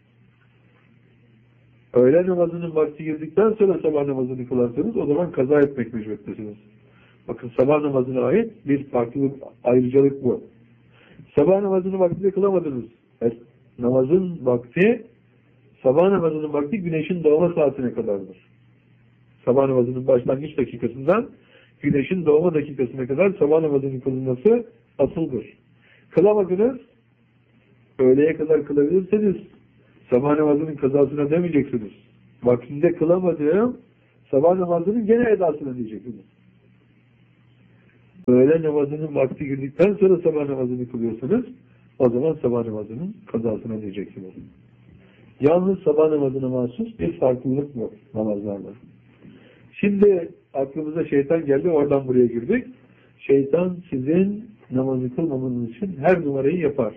Öğle namazının vakti girdikten sonra sabah namazını kılarsanız o zaman kaza etmek mecburiyettesiniz. Bakın sabah namazına ait bir farklı ayrıcalık bu. Sabah namazını vaktinde kılamadınız. Namazın vakti, sabah namazının vakti güneşin doğma saatine kadardır. Sabah namazının başlangıç dakikasından güneşin doğma dakikasına kadar sabah namazının kılınması asıldır. Kılamadınız, öğleye kadar kılabilirseniz sabah namazının kazasına demeyeceksiniz. Vaktinde kılamadığım Sabah namazının gene edasını diyeceksiniz. Öğle namazının vakti girdikten sonra sabah namazını kılıyorsunuz. O zaman sabah namazının kazasına diyeceksiniz. Yalnız sabah namazına mahsus bir farklılık yok namazlarda. Şimdi aklımıza şeytan geldi, oradan buraya girdik. Şeytan sizin namazı kılmamanız için her numarayı yapar.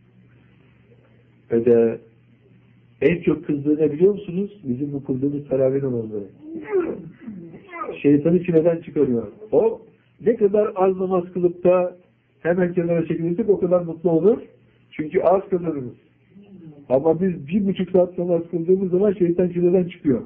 Ve de en çok kızdığı ne biliyor musunuz? Bizim bu kıldığımız teravih namazları. Şeytanı çileden çıkarıyor. O ne kadar az namaz kılıp da hemen kenara çekilirsek o kadar mutlu olur. Çünkü az kılırız. Ama biz 1,5 saat namaz kıldığımız zaman şeytan çileden çıkıyor.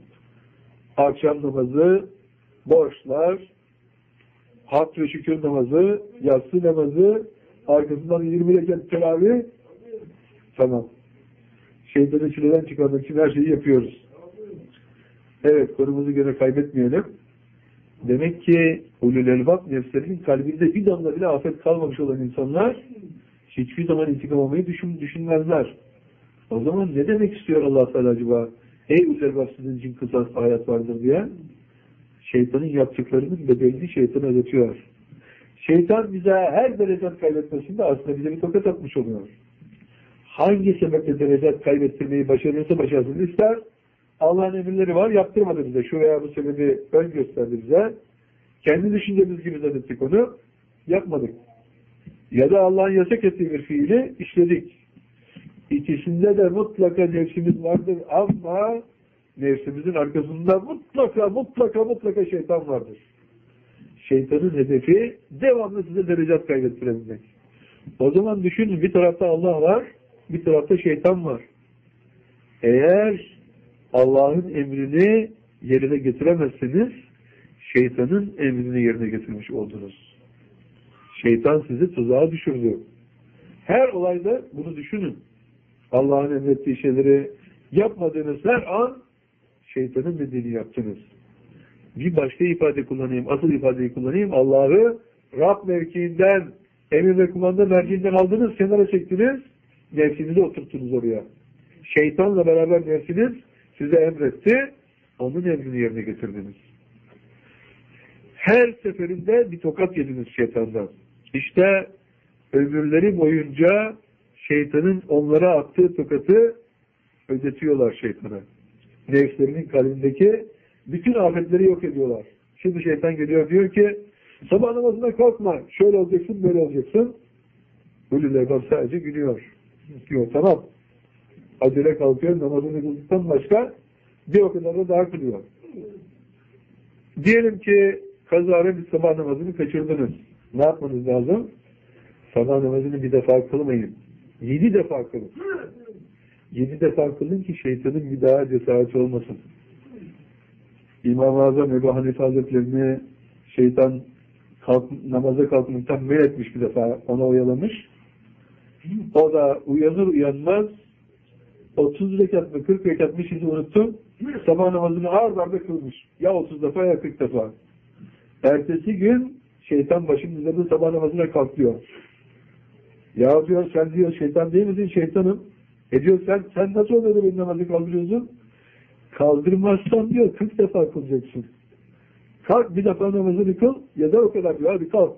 Akşam namazı, borçlar, hamd ve şükür namazı, yatsı namazı, arkasından 20 rekat teravih. Tamam. Şeytanı çileden çıkarmak için her şeyi yapıyoruz. Evet, konumuzu gene kaybetmeyelim. Demek ki ulul elbab nefslerinin kalbinde bir damla bile afet kalmamış olan insanlar hiçbir zaman intikam almayı düşünmezler. O zaman ne demek istiyor Allah Teala acaba? Ey ulul elbab sizin için kısas hayat vardır diye. Şeytanın yaptıklarının bedelini şeytana ödetiyor. Şeytan bize her derecet kaybetmesinde aslında bize bir tokat atmış oluyor. Hangi sebeple derecet kaybettirmeyi başarırsa başarsın ister. Allah'ın emirleri var, yaptırmadı bize. Şu veya bu sebebi ön gösterdi bize. Kendi düşüncemiz gibi zannettik onu. Yapmadık. Ya da Allah'ın yasak ettiği bir fiili işledik. İkisinde de mutlaka nefsimiz vardır ama nefsimizin arkasında mutlaka şeytan vardır. Şeytanın hedefi devamlı size derecat kaybettirebilmek. O zaman düşünün, bir tarafta Allah var, bir tarafta şeytan var. Eğer Allah'ın emrini yerine getiremezseniz şeytanın emrini yerine getirmiş oldunuz. Şeytan sizi tuzağa düşürdü. Her olayda bunu düşünün. Allah'ın emrettiği şeyleri yapmadığınız her an şeytanın dediğini yaptınız. Bir başka ifade kullanayım, asıl ifadeyi kullanayım. Allah'ı Rab mevkiinden, emir ve kumanda merciinden aldınız, kenara çektiniz, nefsinizi oturttunuz oraya. Şeytanla beraber nefsiniz size emretti, onun emrini yerine getirdiniz. Her seferinde bir tokat yediniz şeytandan. İşte ömürleri boyunca şeytanın onlara attığı tokatı ödetiyorlar şeytana. Nefslerinin kalbindeki bütün afetleri yok ediyorlar. Şimdi şeytan geliyor diyor ki sabah namazına kalkma, şöyle olacaksın, böyle olacaksın. Ulul elbab sadece gülüyor. Diyor tamam. Acele kalkıyor, namazını kıldıktan başka bir o kadar da daha kılıyor. Diyelim ki kazara bir sabah namazını kaçırdınız. Ne yapmanız lazım? Sabah namazını bir defa kılmayın. 7 defa kılın. 7 defa kılın ki şeytanın bir daha cesareti olmasın. İmam-ı Azam Ebu Hanife Hazretlerini şeytan namaza kalkmaktan men etmiş bir defa. Ona oyalamış. O da uyanır uyanmaz 30 rekat mı 40 rekat mı şimdi unuttum. Sabah namazını ağır darbe kılmış. Ya 30 defa ya 40 defa. Ertesi gün şeytan başının üzerinde sabah namazına kalkıyor. Ya diyor sen diyor şeytan değil misin? Şeytanım. Diyor sen nasıl oluyor da benim namazı kaldırıyorsun? Kaldırmazsan diyor 40 defa kılacaksın. Kalk bir defa namazını kıl ya da o kadar diyor. Hadi kalk.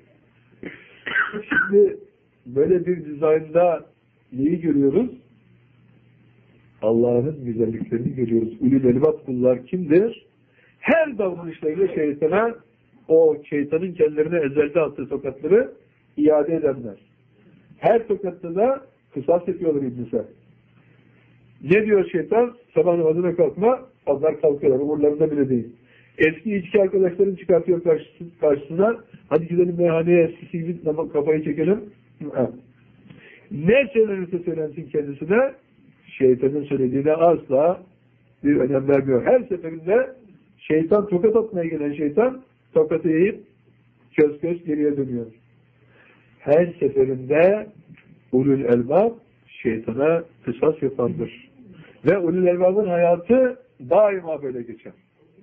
Şimdi böyle bir dizaynda neyi görüyoruz? Allah'ın güzelliklerini görüyoruz. Ulul elbab kullar kimdir? Her davranışlarıyla şeytana o şeytanın kendilerine ezelde attığı tokatları iade edenler. Her tokatta da kısas yapıyorlar İblis'e. Ne diyor şeytan? Sabah namazına kalkma, onlar kalkıyorlar. Umurlarında bile değil. Eski içki arkadaşların çıkartıyor karşısına. Hadi gidelim meyhaneye, eskisi gibi kafayı çekelim. Ne söylenirse söylensin kendisine, şeytanın söylediğine asla bir önem vermiyor. Her seferinde şeytan, tokat atmaya gelen şeytan, tokatı yiyip köz köz geriye dönüyor. Her seferinde ulul elbab şeytana kısas yapandır. Ve ulul elbabın hayatı daima böyle geçer.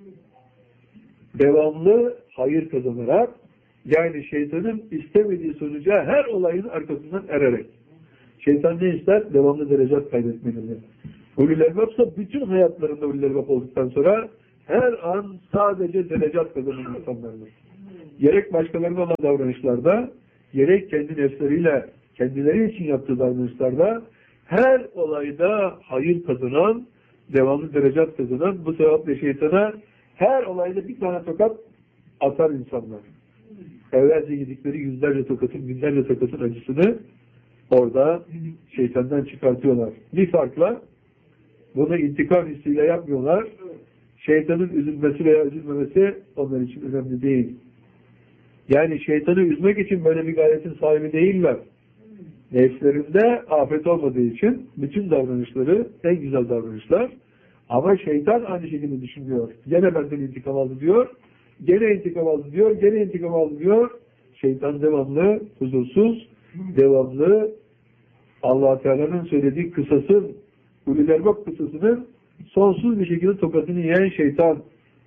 Devamlı hayır kazanarak, yani şeytanın istemediği sonuca her olayın arkasından ererek. Şeytan ne ister? Devamlı derecat kaybetmenizi. Ulul elbabsa bütün hayatlarında ulul elbab olduktan sonra her an sadece derecat kazanan insanlardır. Gerek başkalarına olan davranışlarda, gerek kendi nefsleriyle, kendileri için yaptığı davranışlarda, her olayda hayır kazanan, devamlı derecat kazanan, bu sebeple şeytana her olayda bir tane tokat atar insanlar. Evvelce yedikleri yüzlerce tokatın, binlerce tokatın acısını orada şeytandan çıkartıyorlar. Bir farkla bunu intikam hissiyle yapmıyorlar. Şeytanın üzülmesi veya üzülmemesi onlar için önemli değil. Yani şeytanı üzmek için böyle bir gayretin sahibi değiller. Nefslerinde afet olmadığı için bütün davranışları en güzel davranışlar. Ama şeytan aynı şekilde düşünüyor. Gene benden intikam aldı diyor. Gene intikam aldı diyor. Gene intikam aldı diyor. Şeytan devamlı huzursuz, devamlı Allah Teala'nın söylediği kısasın, Ulul Elbab kısasının sonsuz bir şekilde tokatını yiyen şeytan.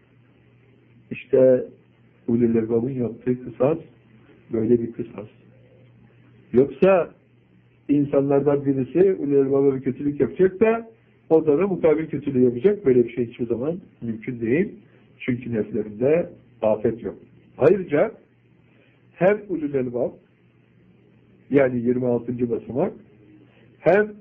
İşte Ulul Elbab'ın yaptığı kısas böyle bir kısas. Yoksa insanlardan birisi Ulul Elbab'a bir kötülük yapacak da o da mukabil kötülüğü yapacak. Böyle bir şey hiçbir zaman mümkün değil. Çünkü nefslerinde afet yok. Ayrıca hem Ulul Elbab yani 26. basamak hem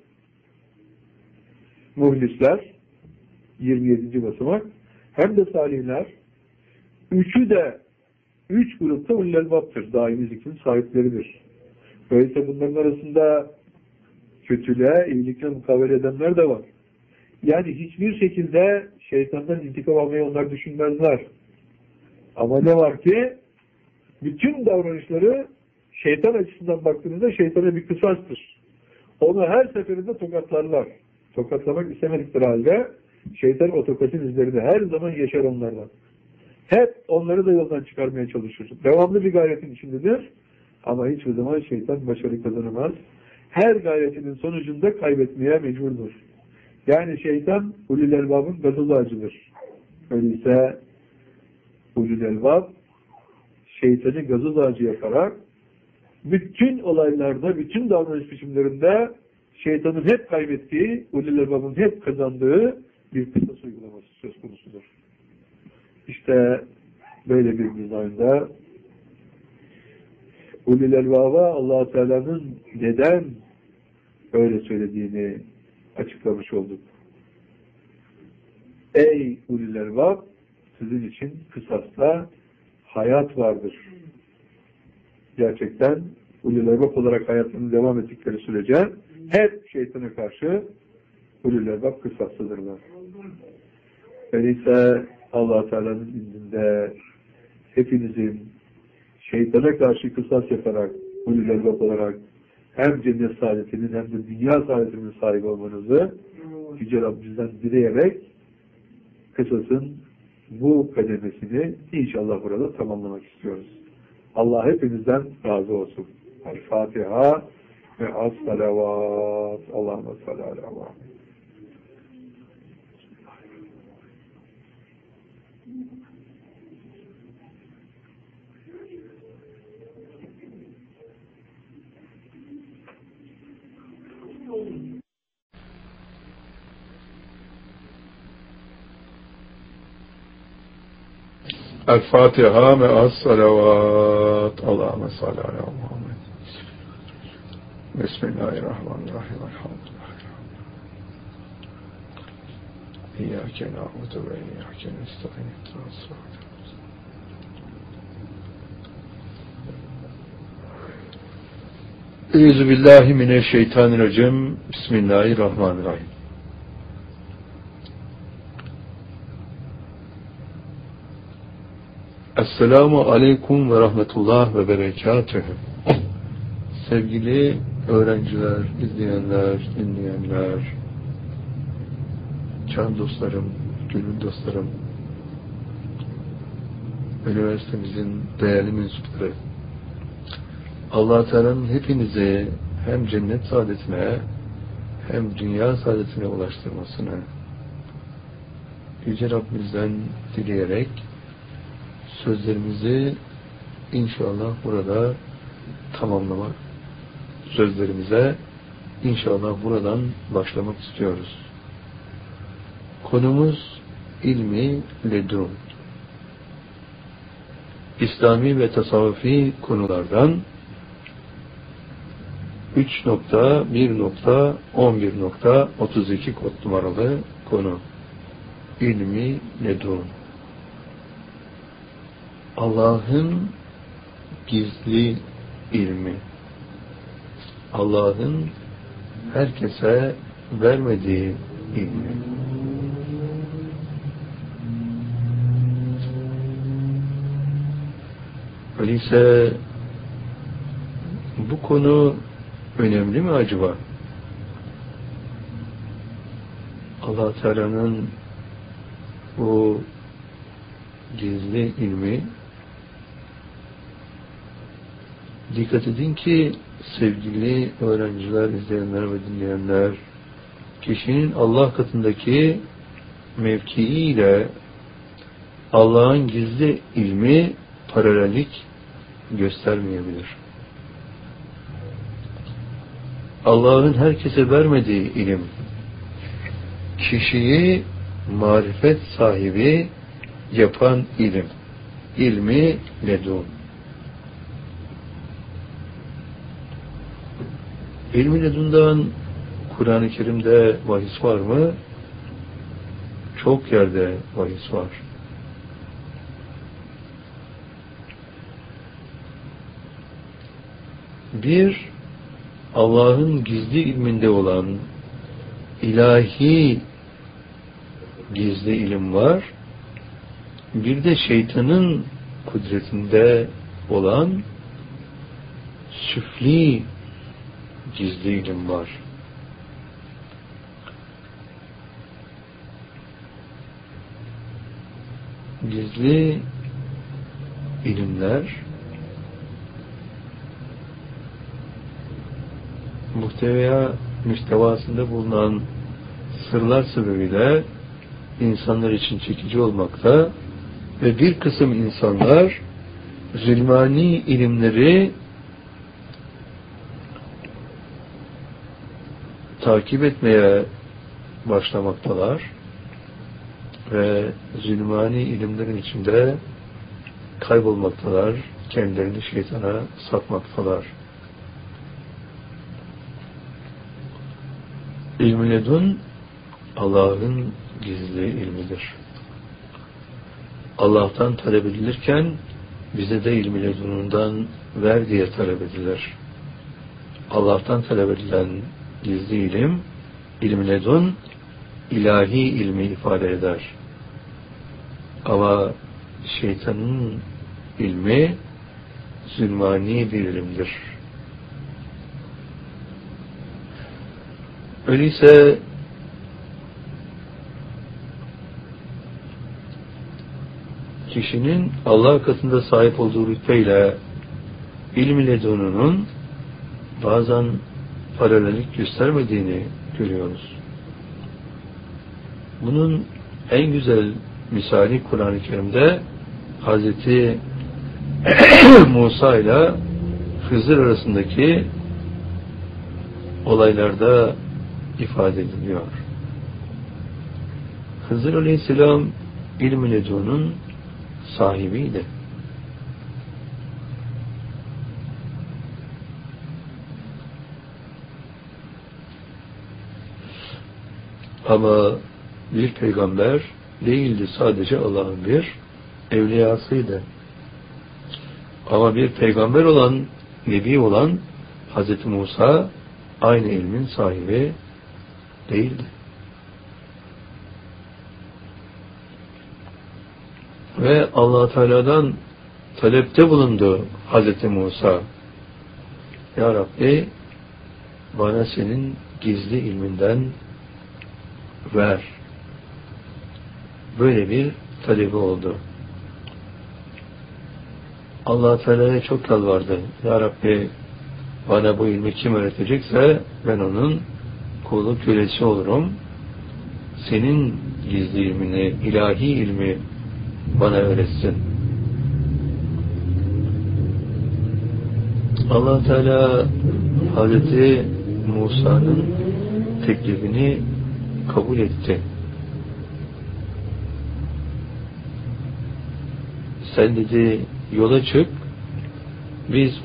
muhlisler 27. basamak hem de salihler üçü de üç grupta Ulul Elbab'tır. Daimi zikrin sahipleridir. Böylece bunların arasında kötülüğe, iyilikle mukabele edenler de var. Yani hiçbir şekilde şeytandan intikam almayı onlar düşünmezler. Ama ne var ki bütün davranışları şeytan açısından baktığınızda şeytana bir kısastır. Onu her seferinde tokatlarlar. Tokatlamak istemedikleri halde şeytan o tokatın izlerini her zaman yaşar onlardan. Hep onları da yoldan çıkarmaya çalışır. Devamlı bir gayretin içindedir. Ama hiçbir zaman şeytan başarı kazanamaz. Her gayretinin sonucunda kaybetmeye mecburdur. Yani şeytan Ulul Elbab'ın gazoz ağacıdır. Öyleyse Ulul Elbab şeytanı gazoz ağacı yaparak bütün olaylarda, bütün davranış biçimlerinde şeytanın hep kaybettiği, Ulul Elbab'ın hep kazandığı bir kısas uygulaması söz konusudur. İşte böyle bir dizaynda Ulul Elbab'a Allah-u Teala'nın neden öyle söylediğini açıklamış olduk. Ey Ulul Elbab, sizin için kısasta hayat vardır. Gerçekten Ulul Elbab olarak hayatlarını devam ettikleri sürece hep şeytana karşı Ulul Elbab kısaslıdırlar. Öyleyse Allah Teala'nın indinde hepinizin şeytana karşı kısas yaparak Ulul Elbab olarak hem cennet saadetinin hem de dünya saadetinin sahibi olmanızı Yüce Rabbimizden dileyerek kısasın bu kademesini inşallah burada tamamlamak istiyoruz. Allah hepinizden razı olsun. El-Fatiha ve as-salavat. Allahümme salli ala Muhammed. El-Fatiha ve as-salavat. Allahümme salli ala Muhammed. Bismillahirrahmanirrahim. Elhamdülillah. İyyâke na'budu ve iyyâke nestaîn. Euzubillahimineşşeytanirracim. Bismillahirrahmanirrahim. Esselamu aleyküm ve rahmetullah ve berekatühü. Sevgili öğrenciler, izleyenler, dinleyenler, can dostlarım, gönül dostlarım, üniversitemizin değerli mensupları, Allah-u Teala'nın hepinizi hem cennet saadetine hem dünya saadetine ulaştırmasını Yüce Rabbimizden dileyerek sözlerimizi inşallah burada tamamlamak, sözlerimize inşallah buradan başlamak istiyoruz. Konumuz ilmi ledun. İslami ve tasavvufi konulardan 3.1.11.32 kod numaralı konu. İlmi ledun. Allah'ın gizli ilmi. Allah'ın herkese vermediği ilmi. Öyleyse bu konu önemli mi acaba? Allah Teala'nın bu gizli ilmi, dikkat edin ki sevgili öğrenciler, izleyenler ve dinleyenler, kişinin Allah katındaki mevkiiyle Allah'ın gizli ilmi paralellik göstermeyebilir. Allah'ın herkese vermediği ilim, kişiyi marifet sahibi yapan ilim, ilmi ledun. İlmi ledundan Kur'an-ı Kerim'de bahis var mı? Çok yerde bahis var. Bir, Allah'ın gizli ilminde olan ilahi gizli ilim var. Bir de şeytanın kudretinde olan süfli gizli ilim var. Gizli ilimler müstevasında bulunan sırlar sebebiyle insanlar için çekici olmakta ve bir kısım insanlar zulmani ilimleri takip etmeye başlamaktalar ve zulmani ilimlerin içinde kaybolmaktalar, kendilerini şeytana satmaktalar. İlm-i ledun Allah'ın gizli ilmidir. Allah'tan talep edilirken bize de ilm-i ledunundan ver diye talep edilir. Allah'tan talep edilen gizli ilim, ilm-i ledun ilahi ilmi ifade eder. Ama şeytanın ilmi zulmani bir ilimdir. Öyleyse kişinin Allah katında sahip olduğu rütbeyle ilm-i ledununun bazen paralellik göstermediğini görüyoruz. Bunun en güzel misali Kur'an-ı Kerim'de Hazreti Musa ile Hızır arasındaki olaylarda ifade ediliyor. Hızır Aleyhisselam ilm-i ledunun sahibiydi. Ama bir peygamber değildi, sadece Allah'ın bir evliyasıydı. Ama bir peygamber olan, nebi olan Hz. Musa aynı ilmin sahibi değildi. Ve Allah Teala'dan talepte bulundu Hz. Musa. Ya Rabbi, bana senin gizli ilminden ver. Böyle bir talebi oldu. Allah Teala'ya çok yalvardı. Ya Rabbi, bana bu ilmi kim öğretecekse ben onun kulu kölesi olurum. Senin gizli ilmini, ilahi ilmi bana öğretsin. Allah Teala Hazreti Musa'nın teklifini kabul etti. sen dedi yola çık, biz